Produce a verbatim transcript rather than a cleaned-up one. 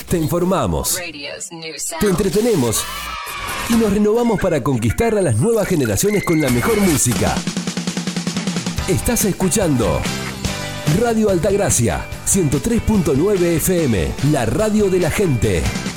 Te informamos, te entretenemos y nos renovamos para conquistar a las nuevas generaciones con la mejor música. Estás escuchando Radio Altagracia, ciento tres punto nueve F M, la radio de la gente.